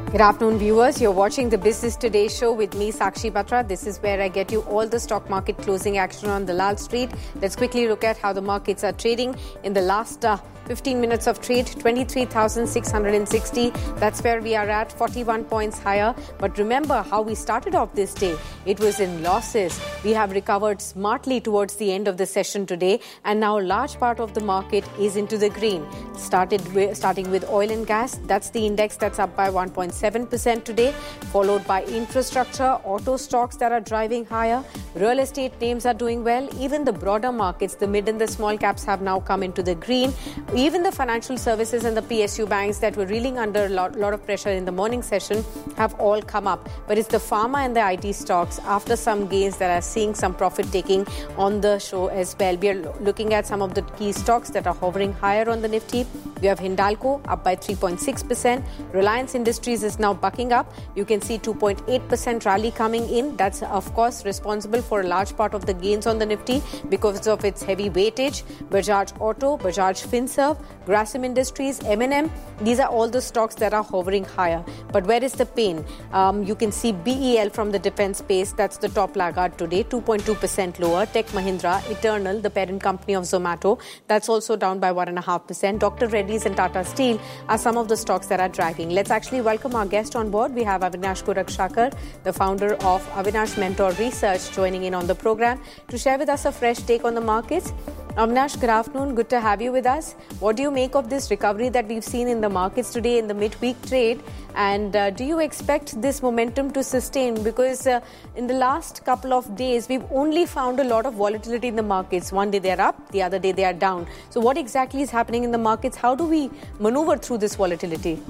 Good afternoon, viewers. You're watching the Business Today show with me, Sakshi Batra. This is where I get you all the stock market closing action on Dalal Street. Let's quickly look at how the markets are trading in the last 15 minutes of trade, 23,660. That's where we are at, 41 points higher. But remember how we started off this day. It was in losses. We have recovered smartly towards the end of the session today. And now a large part of the market is into the green. Starting with oil and gas, that's the index that's up by 1.7% today, followed by infrastructure, auto stocks that are driving higher. Real estate names are doing well. Even the broader markets, the mid and the small caps have now come into the green. Even the financial services and the PSU banks that were reeling under a lot of pressure in the morning session have all come up. But it's the pharma and the IT stocks, after some gains, that are seeing some profit taking on the show as well. We are looking at some of the key stocks that are hovering higher on the Nifty. We have Hindalco up by 3.6%. Reliance Industries is now bucking up. You can see 2.8% rally coming in. That's, of course, responsible for a large part of the gains on the Nifty because of its heavy weightage. Bajaj Auto, Bajaj Finserv, Grasim Industries, M&M, these are all the stocks that are hovering higher. But where is the pain? You can see BEL from the defense space, that's the top laggard today, 2.2% lower. Tech Mahindra, Eternal, the parent company of Zomato, that's also down by 1.5%. Dr. Reddy's and Tata Steel are some of the stocks that are dragging. Let's actually welcome our guest on board. We have Avinash Gorakshakar, the founder of Avinash Mentor Research, joining in on the program to share with us a fresh take on the markets. Avinash, good afternoon. Good to have you with us. What do you make of this recovery that we've seen in the markets today in the midweek trade? And do you expect this momentum to sustain? Because in the last couple of days, we've only found a lot of volatility in the markets. One day they're up, the other day they are down. So what exactly is happening in the markets? How do we maneuver through this volatility?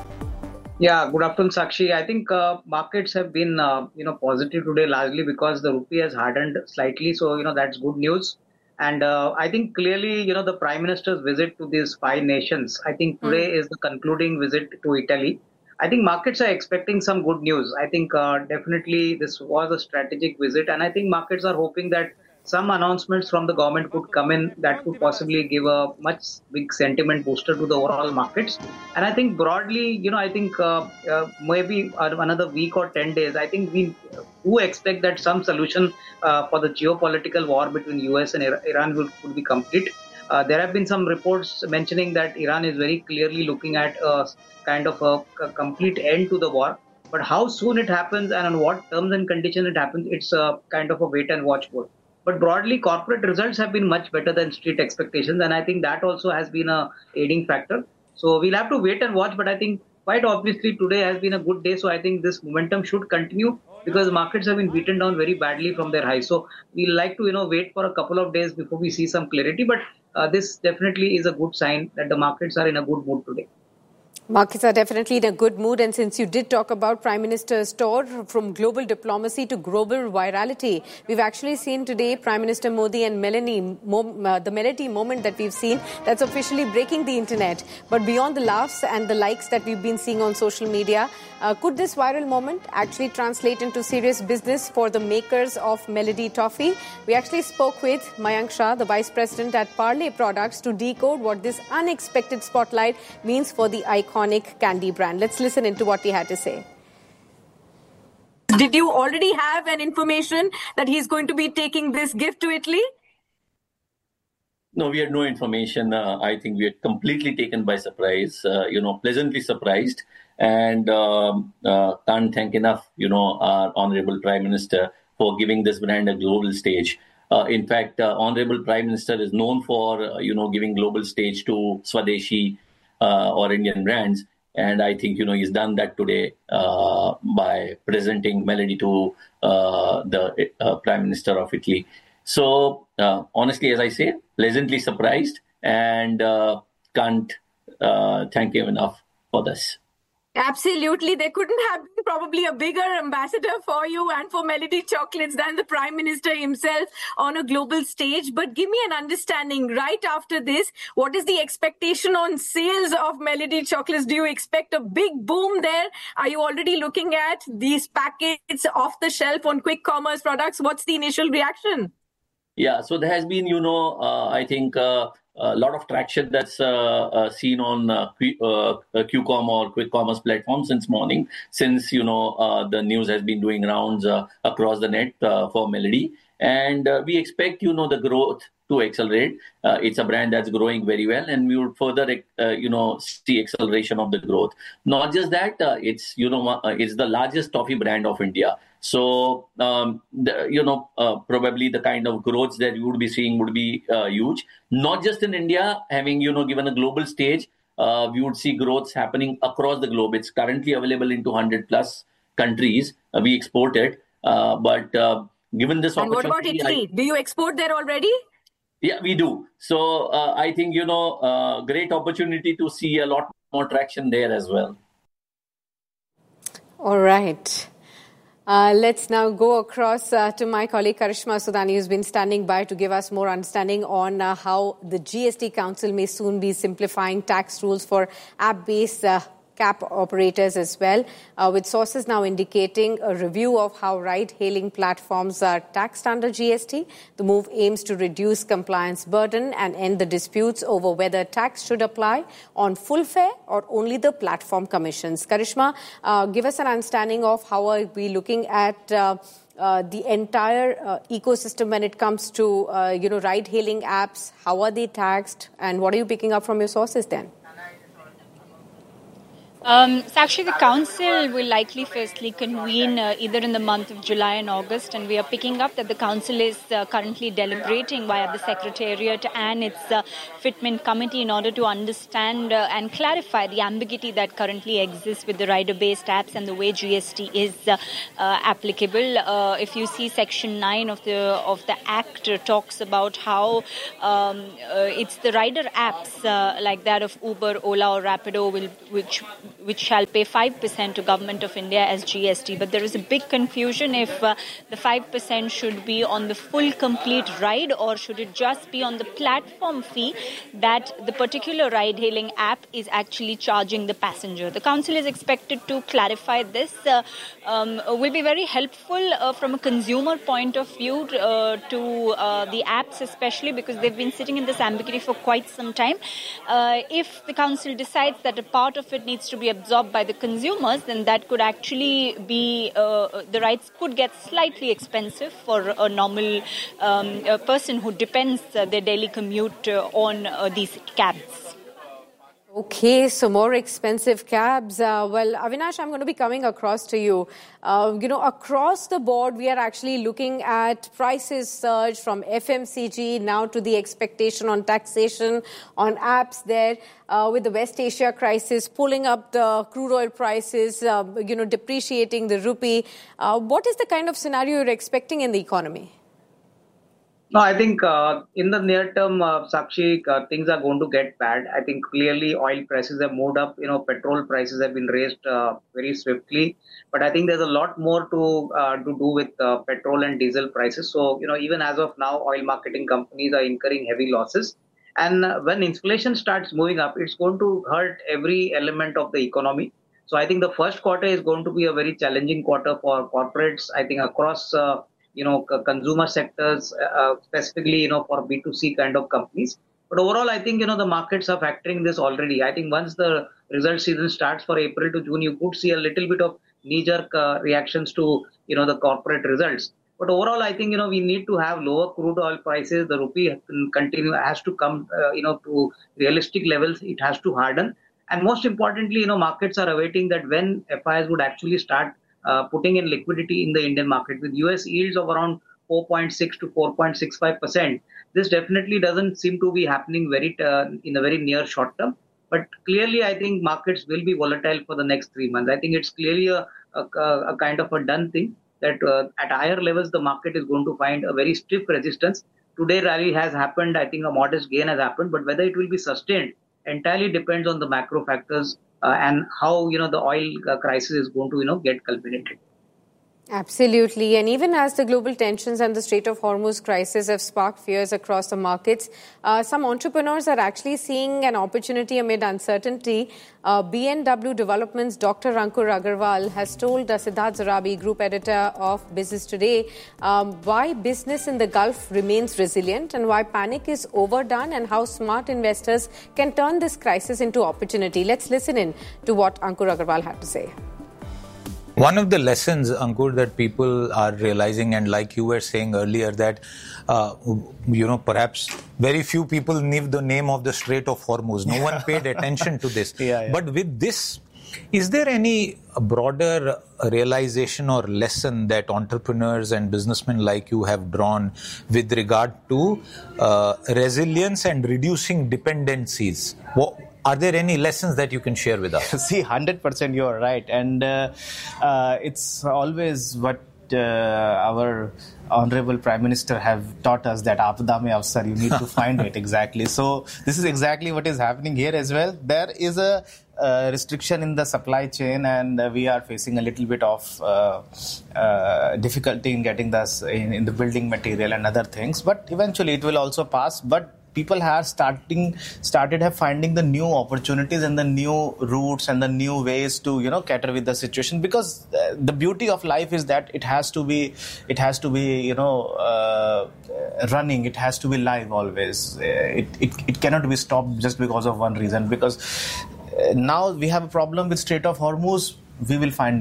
Yeah, good afternoon, Sakshi. I think markets have been, positive today largely because the rupee has hardened slightly. So, that's good news. And I think clearly, the Prime Minister's visit to these 5 nations, I think today is the concluding visit to Italy. I think markets are expecting some good news. I think definitely this was a strategic visit. And I think markets are hoping that some announcements from the government could come in that could possibly give a much big sentiment booster to the overall markets. And I think broadly, I think maybe another week or 10 days, I think we do expect that some solution for the geopolitical war between US and Iran could be complete. There have been some reports mentioning that Iran is very clearly looking at a kind of a complete end to the war. But how soon it happens and on what terms and conditions it happens, it's a kind of a wait and watch mode. But broadly, corporate results have been much better than street expectations. And I think that also has been a aiding factor. So we'll have to wait and watch. But I think quite obviously today has been a good day. So I think this momentum should continue because markets have been beaten down very badly from their highs. So we'll like to, wait for a couple of days before we see some clarity. But this definitely is a good sign that the markets are in a good mood today. Markets are definitely in a good mood. And since you did talk about Prime Minister's tour from global diplomacy to global virality, we've actually seen today Prime Minister Modi and Melanie, the Melody moment that we've seen, that's officially breaking the internet. But beyond the laughs and the likes that we've been seeing on social media, could this viral moment actually translate into serious business for the makers of Melody Toffee? We actually spoke with Mayank Shah, the Vice President at Parle Products, to decode what this unexpected spotlight means for the iconic candy brand. Let's listen into what he had to say. Did you already have an information that he's going to be taking this gift to Italy? No, we had no information. I think we are completely taken by surprise, pleasantly surprised. And can't thank enough, our Honorable Prime Minister for giving this brand a global stage. In fact, Honorable Prime Minister is known for, giving global stage to Swadeshi or Indian brands. And I think, he's done that today by presenting Melody to the Prime Minister of Italy. So, honestly, as I say, pleasantly surprised and can't thank him enough for this. Absolutely. There couldn't have been probably a bigger ambassador for you and for Melody Chocolates than the Prime Minister himself on a global stage. But give me an understanding right after this. What is the expectation on sales of Melody Chocolates? Do you expect a big boom there? Are you already looking at these packets off the shelf on quick commerce products? What's the initial reaction? Yeah, so there has been, I think a lot of traction that's seen on QCom or quick commerce platforms since morning, since, the news has been doing rounds across the net for Melody. And we expect, the growth to accelerate. It's a brand that's growing very well, and we would further, see acceleration of the growth. Not just that, it's the largest toffee brand of India. So, probably the kind of growth that you would be seeing would be huge. Not just in India, having, given a global stage, we would see growths happening across the globe. It's currently available in 200 plus countries. We export it. But given this and opportunity... what about Italy? Do you export there already? Yeah, we do. So I think, great opportunity to see a lot more traction there as well. All right. Let's now go across to my colleague Karishma Sudani, who's been standing by to give us more understanding on how the GST Council may soon be simplifying tax rules for app-based cab operators as well, with sources now indicating a review of how ride-hailing platforms are taxed under GST. The move aims to reduce compliance burden and end the disputes over whether tax should apply on full fare or only the platform commissions. Karishma, give us an understanding of how are we looking at the entire ecosystem when it comes to ride-hailing apps. How are they taxed, and what are you picking up from your sources then? Sakshi, the council will likely firstly convene either in the month of July and August, and we are picking up that the council is currently deliberating via the Secretariat and its fitment committee in order to understand and clarify the ambiguity that currently exists with the rider-based apps and the way GST is applicable. If you see Section 9 of the Act talks about how it's the rider apps like that of Uber, Ola or Rapido which shall pay 5% to Government of India as GST. But there is a big confusion if the 5% should be on the full complete ride, or should it just be on the platform fee that the particular ride-hailing app is actually charging the passenger. The council is expected to clarify this. Will be very helpful from a consumer point of view to the apps, especially because they've been sitting in this ambiguity for quite some time. If the council decides that a part of it needs to be absorbed by the consumers, then that could actually be, the rides could get slightly expensive for a normal person who depends their daily commute on these cabs. Okay, so more expensive cabs. Well, Avinash, I'm going to be coming across to you. Across the board, we are actually looking at prices surge from FMCG now to the expectation on taxation on apps there, with the West Asia crisis pulling up the crude oil prices, depreciating the rupee. What is the kind of scenario you're expecting in the economy? No, I think in the near term, Sakshi, things are going to get bad. I think clearly oil prices have moved up. Petrol prices have been raised very swiftly. But I think there's a lot more to do with petrol and diesel prices. So, even as of now, oil marketing companies are incurring heavy losses. And when inflation starts moving up, it's going to hurt every element of the economy. So I think the first quarter is going to be a very challenging quarter for corporates, I think, across consumer sectors, specifically, for B2C kind of companies. But overall, I think, the markets are factoring this already. I think once the result season starts for April to June, you could see a little bit of knee-jerk reactions to, the corporate results. But overall, I think, we need to have lower crude oil prices. The rupee has to come, to realistic levels. It has to harden. And most importantly, markets are awaiting that when FIs would actually start putting in liquidity in the Indian market with US yields of around 4.6 to 4.65%. This definitely doesn't seem to be happening in a very near short term. But clearly, I think markets will be volatile for the next 3 months. I think it's clearly a kind of a done thing that at higher levels, the market is going to find a very stiff resistance. Today, rally has happened. I think a modest gain has happened. But whether it will be sustained entirely depends on the macro factors and how, the oil crisis is going to, get culminated. Absolutely. And even as the global tensions and the Strait of Hormuz crisis have sparked fears across the markets, some entrepreneurs are actually seeing an opportunity amid uncertainty. BNW Development's Dr. Ankur Agarwal has told Siddharth Zarabi, group editor of Business Today, why business in the Gulf remains resilient and why panic is overdone and how smart investors can turn this crisis into opportunity. Let's listen in to what Ankur Agarwal had to say. One of the lessons, Ankur, that people are realizing, and like you were saying earlier, that, perhaps very few people knew the name of the Strait of Hormuz. No one paid attention to this. But with this, is there any broader realization or lesson that entrepreneurs and businessmen like you have drawn with regard to resilience and reducing dependencies? Are there any lessons that you can share with us? See, 100% you're right. And it's always what our Honorable Prime Minister have taught us, that Aapda mein avsar, you need to find it exactly. So this is exactly what is happening here as well. There is a restriction in the supply chain, and we are facing a little bit of difficulty in getting this in the building material and other things. But eventually it will also pass. But people have started finding the new opportunities and the new routes and the new ways to cater with the situation, because the beauty of life is that it has to be running, it has to be live always. It cannot be stopped just because of one reason, because now we have a problem with Strait of Hormuz. We will find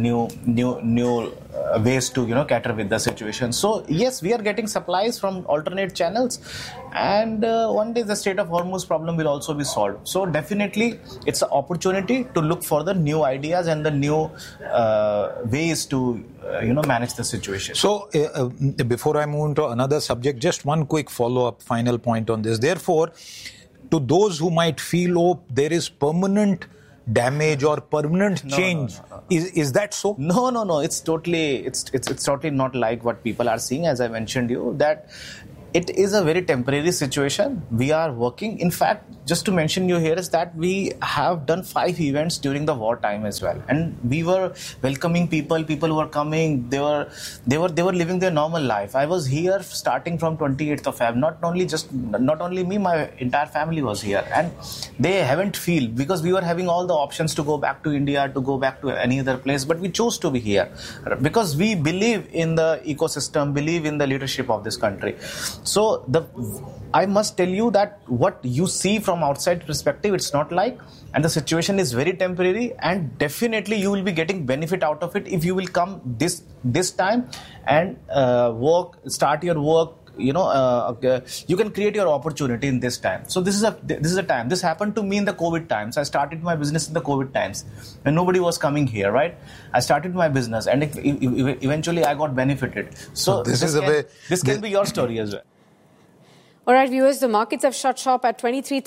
new ways to cater with the situation. So yes, we are getting supplies from alternate channels, and one day the Strait of Hormuz problem will also be solved. So definitely it's an opportunity to look for the new ideas and the new ways to manage the situation. So before I move to another subject, just one quick follow-up final point on this. Therefore, to those who might feel there is permanent damage or permanent change, no. Is that so? No. It's totally not like what people are seeing. As I mentioned you, that it is a very temporary situation. We are working. In fact, just to mention you here is that we have done 5 events during the war time as well, and we were welcoming people. People were coming. They were living their normal life. I was here starting from 28th of Feb. Not only me, my entire family was here, and they haven't feel, because we were having all the options to go back to India, to go back to any other place, but we chose to be here because we believe in the ecosystem, believe in the leadership of this country. So I must tell you that what you see from outside perspective, it's not like, and the situation is very temporary, and definitely you will be getting benefit out of it if you will come this time and start your work. You can create your opportunity in this time. So this is a time. This happened to me in the COVID times. I started my business in the COVID times when nobody was coming here, right? I started my business, and eventually I got benefited. So this can be your story as well. All right, viewers, the markets have shut shop at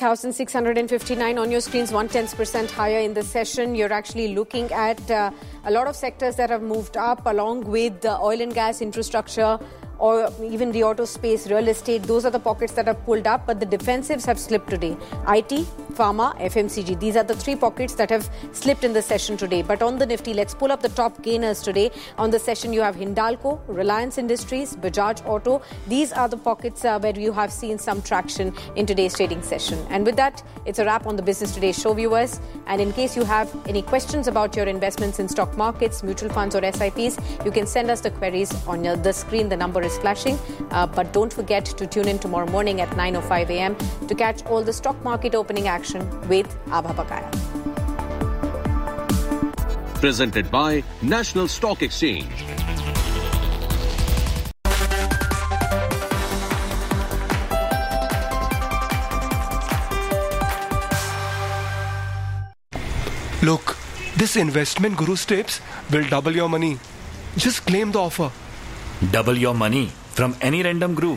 23,659 on your screens, 1/10% higher in the session. You're actually looking at a lot of sectors that have moved up, along with the oil and gas, infrastructure, or even the auto space, real estate. Those are the pockets that have pulled up, but the defensives have slipped today. IT, Pharma, FMCG. These are the 3 pockets that have slipped in the session today. But on the Nifty, let's pull up the top gainers today. On the session, you have Hindalco, Reliance Industries, Bajaj Auto. These are the pockets where you have seen some traction in today's trading session. And with that, it's a wrap on the Business Today show, viewers. And in case you have any questions about your investments in stock markets, mutual funds or SIPs, you can send us the queries on the screen. The number is flashing. But don't forget to tune in tomorrow morning at 9:05 a.m. to catch all the stock market opening action with Abha Baqaya. Presented by National Stock Exchange. Look, this investment Guru's tips will double your money. Just claim the offer. Double your money from any random group.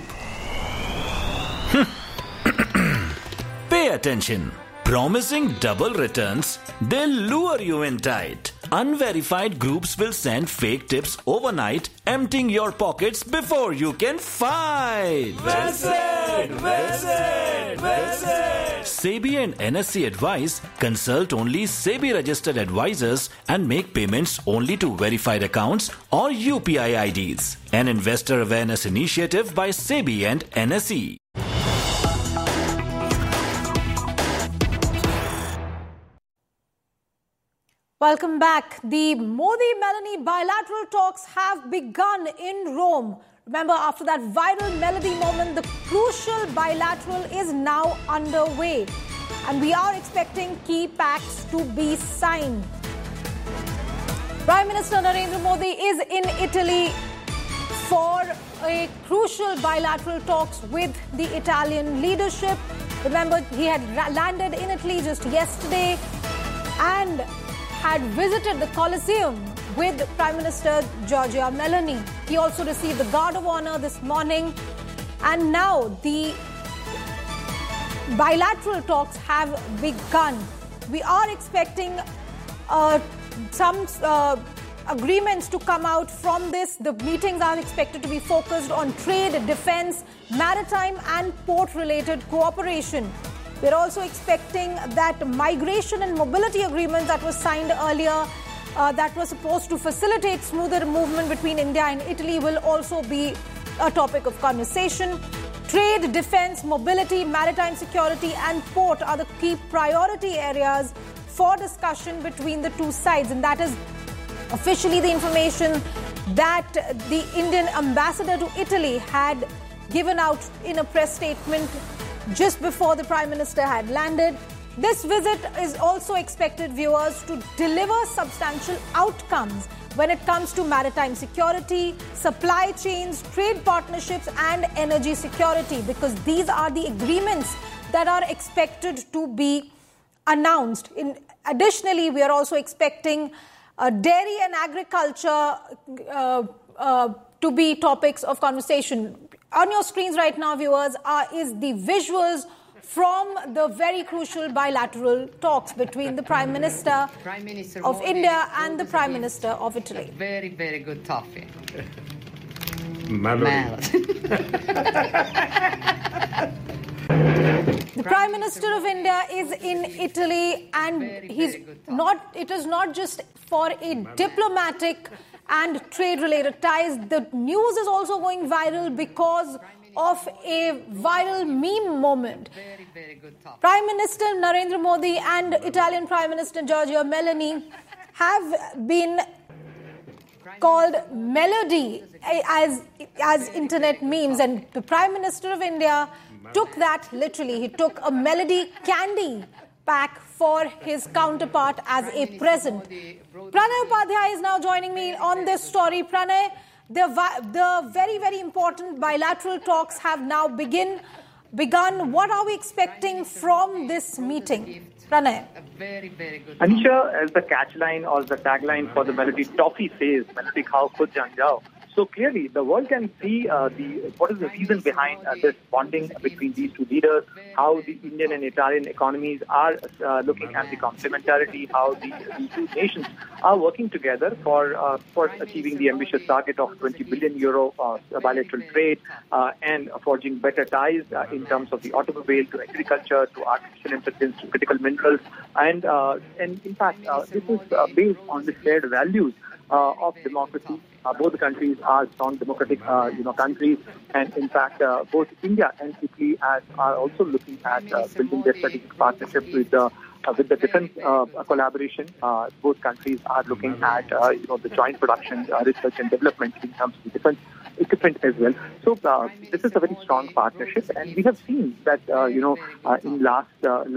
Pay attention. Promising double returns, they'll lure you in tight. Unverified groups will send fake tips overnight, emptying your pockets before you can fight. Well said! Well said! SEBI and NSE advise consult only SEBI registered advisors and make payments only to verified accounts or UPI IDs. An investor awareness initiative by SEBI and NSE. Welcome back. The Modi-Meloni bilateral talks have begun in Rome. Remember, after that viral melody moment, the crucial bilateral is now underway. And we are expecting key pacts to be signed. Prime Minister Narendra Modi is in Italy for a crucial bilateral talks with the Italian leadership. Remember, he had landed in Italy just yesterday and had visited the Colosseum with Prime Minister Giorgia Meloni. He also received the Guard of Honor this morning. And now the bilateral talks have begun. We are expecting some agreements to come out from this. The meetings are expected to be focused on trade, defense, maritime and port-related cooperation. We're also expecting that migration and mobility agreements that was signed earlier that was supposed to facilitate smoother movement between India and Italy will also be a topic of conversation. Trade, defense, mobility, maritime security and port are the key priority areas for discussion between the two sides. And that is officially the information that the Indian ambassador to Italy had given out in a press statement just before the Prime Minister had landed. This visit is also expected, viewers, to deliver substantial outcomes when it comes to maritime security, supply chains, trade partnerships and energy security, because these are the agreements that are expected to be announced. Additionally, we are also expecting dairy and agriculture to be topics of conversation. On your screens right now, viewers, is the visuals from the very crucial bilateral talks between the Prime Minister of India and the Prime Minister of Italy. Very, very good toffee. The Prime Minister of India is in Italy, and it is not just for a diplomatic and trade-related ties. The news is also going viral because of a viral meme moment. Prime Minister Narendra Modi and Italian Prime Minister Giorgia Meloni have been called Melody as internet memes, and the Prime Minister of India took that literally. He took a Melody candy pack for his counterpart as a present. Pranay Upadhyay is now joining me on this story. Pranay, the very, very important bilateral talks have now begun. What are we expecting from this meeting? Pranay. Anisha, as the catchline or the tagline for the Melody Toffee says, Melody khao khud jaan jao. So clearly, the world can see what is the reason behind this bonding between these two leaders, how the Indian and Italian economies are looking at the complementarity, how these two nations are working together for achieving the ambitious target of 20 billion euro bilateral trade and forging better ties in terms of the automobile to agriculture to artificial intelligence to critical minerals. And in fact, this is based on the shared values of democracy. Both countries are strong democratic countries, and in fact both India and Italy are also looking at building their strategic partnership with the defense collaboration. Both countries are looking at the joint production, research and development in terms of defense equipment as well. So this is a very strong partnership, and we have seen that in last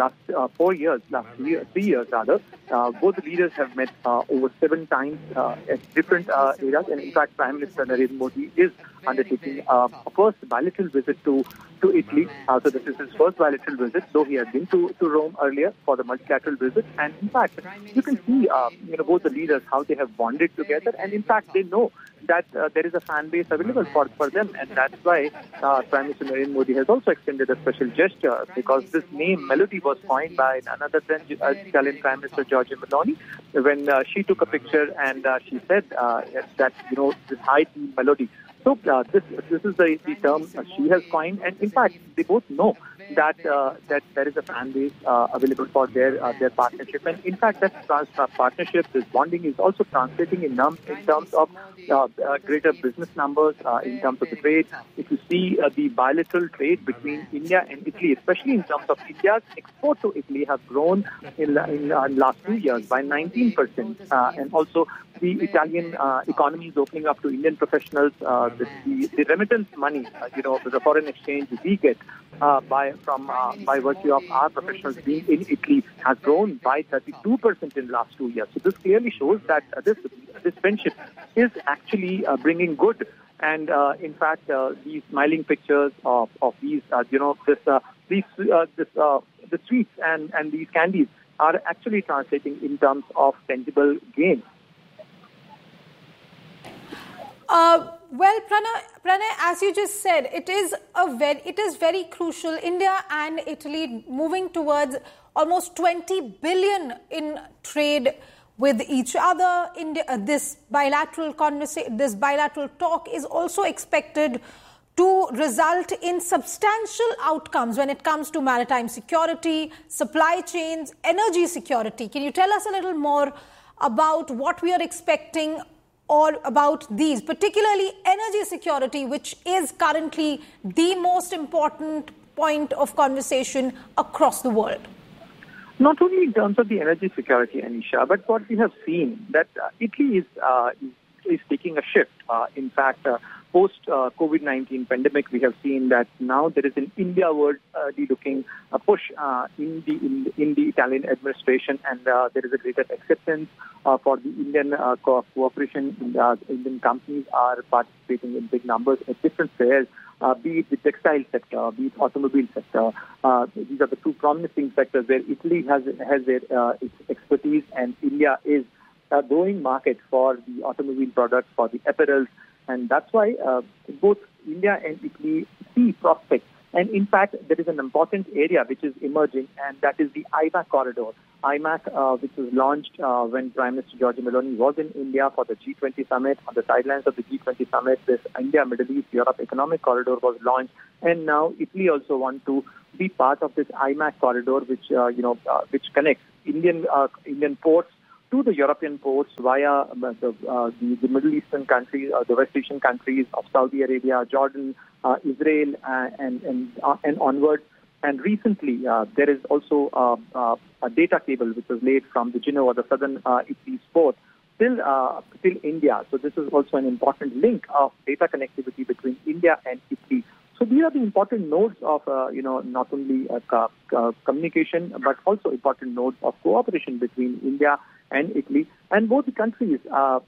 3 years rather, both the leaders have met over 7 times at different areas, and in fact Prime Minister Narendra Modi is undertaking a first bilateral visit to Italy. So this is his first bilateral visit, though he had been to Rome earlier for the multilateral visit. And in fact, you can see both the leaders, how they have bonded together, and in fact they know that there is a fan base available for them, and that's why Prime Minister Narendra Modi has also extended a special gesture, because this name Melody was coined by another Italian Prime Minister Giorgia Meloni when she took a picture and she said that this high tea melody. So this is the term she has coined, and in fact they both know that there is a fan base available for their partnership. And in fact, that partnership, this bonding is also translating in terms of greater business numbers, in terms of the trade. If you see the bilateral trade between India and Italy, especially in terms of India's export to Italy, have grown in last 2 years by 19%. And also the Italian economy is opening up to Indian professionals. The remittance money, the foreign exchange we get by virtue of our professionals being in Italy has grown by 32% in the last 2 years. So this clearly shows that this friendship is actually bringing good. And in fact, these smiling pictures of these, the sweets and these candies are actually translating in terms of tangible gain. Well, Pranay, as you just said, it is very crucial. India and Italy moving towards almost 20 billion in trade with each other. This bilateral talk is also expected to result in substantial outcomes when it comes to maritime security, supply chains, energy security. Can you tell us a little more about what we are expecting or about these, particularly energy security, which is currently the most important point of conversation across the world? Not only in terms of the energy security, Anisha, but what we have seen that Italy is taking a shift. In fact, post-COVID-19 pandemic, we have seen that now there is an India-world-looking push in the Italian administration, and there is a greater acceptance for the Indian cooperation. Indian companies are participating in big numbers at different fairs, be it the textile sector, be it automobile sector. These are the two promising sectors where Italy has its expertise, and India is a growing market for the automobile products, for the apparels. And that's why both India and Italy see prospects. And in fact, there is an important area which is emerging, and that is the IMAC corridor. IMAC, which was launched when Prime Minister Giorgia Meloni was in India for the G20 summit. On the sidelines of the G20 summit, this India, Middle East, Europe economic corridor was launched. And now Italy also wants to be part of this IMAC corridor, which connects Indian ports to the European ports via the Middle Eastern countries, the West Asian countries of Saudi Arabia, Jordan, Israel, and onwards. And recently, there is also a data cable which was laid from the Genoa, the southern Italy's port, till India. So this is also an important link of data connectivity between India and Italy. So these are the important nodes of, not only communication, but also important nodes of cooperation between India and Italy. And both the countries, are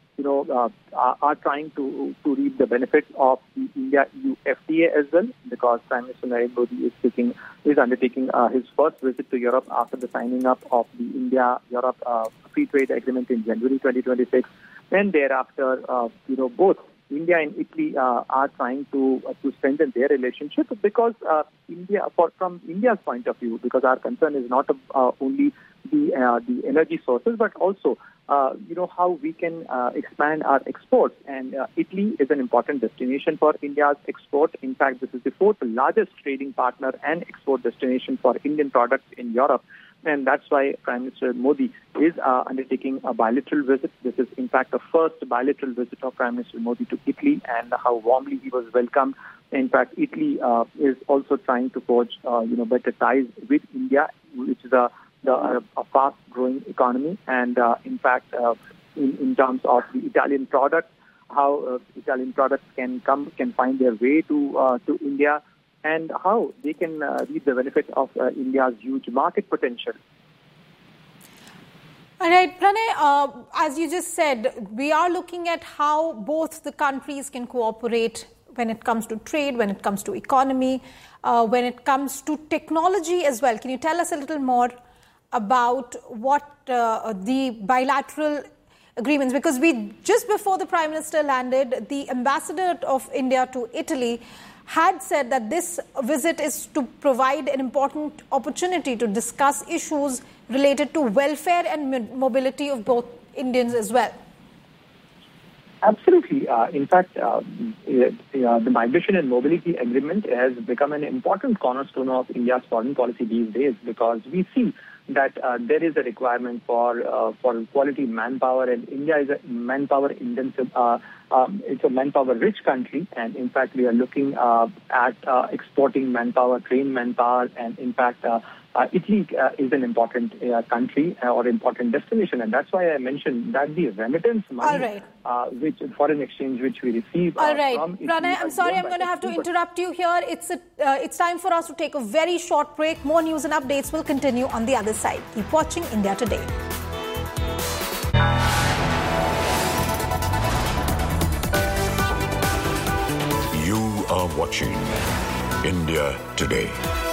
trying to reap the benefits of the India-EU FTA as well, because Prime Minister Narendra Modi is undertaking his first visit to Europe after the signing up of the India-Europe free trade agreement in January 2026. And thereafter, both India and Italy are trying to strengthen their relationship, because from India's point of view, because our concern is not only the energy sources, but also how we can expand our exports. And Italy is an important destination for India's export. In fact, this is the fourth largest trading partner and export destination for Indian products in Europe. And that's why Prime Minister Modi is undertaking a bilateral visit. This is, in fact, the first bilateral visit of Prime Minister Modi to Italy, and how warmly he was welcomed. In fact, Italy is also trying to forge, better ties with India, which is a fast-growing economy. And in fact, in terms of the Italian products, how Italian products can find their way to India, and how they can reap the benefit of India's huge market potential. All right, Pranay, as you just said, we are looking at how both the countries can cooperate when it comes to trade, when it comes to economy, when it comes to technology as well. Can you tell us a little more about what the bilateral agreements, because just before the Prime Minister landed, the ambassador of India to Italy had said that this visit is to provide an important opportunity to discuss issues related to welfare and mobility of both Indians as well. Absolutely. In fact, the Migration and Mobility Agreement has become an important cornerstone of India's foreign policy these days, because we see that there is a requirement for quality manpower, and India is a manpower intensive. It's a manpower-rich country, and in fact, we are looking at exporting manpower, trained manpower, and in fact, Italy is an important country or important destination, and that's why I mentioned that the remittance money, which foreign exchange which we receive. All right, Pranay, I'm sorry, I'm going to have to interrupt you here. It's time for us to take a very short break. More news and updates will continue on the other side. Keep watching India Today. You are watching India Today.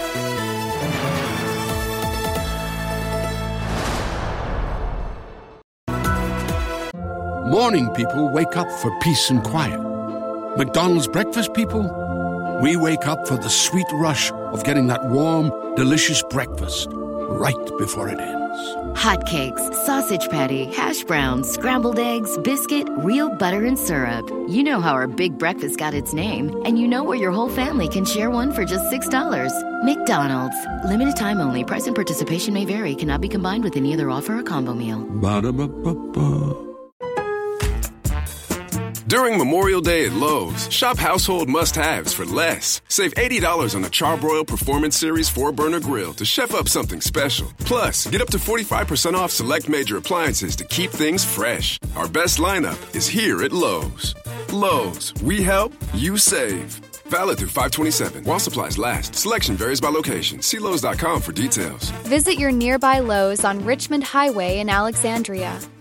Morning people wake up for peace and quiet. McDonald's breakfast people, we wake up for the sweet rush of getting that warm, delicious breakfast right before it ends. Hotcakes, sausage patty, hash browns, scrambled eggs, biscuit, real butter and syrup. You know how our big breakfast got its name, and you know where your whole family can share one for just $6. McDonald's. Limited time only. Price and participation may vary. Cannot be combined with any other offer or combo meal. Ba-da-ba-ba-ba. During Memorial Day at Lowe's, shop household must-haves for less. Save $80 on a Charbroil Performance Series 4-burner grill to chef up something special. Plus, get up to 45% off select major appliances to keep things fresh. Our best lineup is here at Lowe's. Lowe's, we help, you save. Valid through 5/27. While supplies last. Selection varies by location. See Lowes.com for details. Visit your nearby Lowe's on Richmond Highway in Alexandria.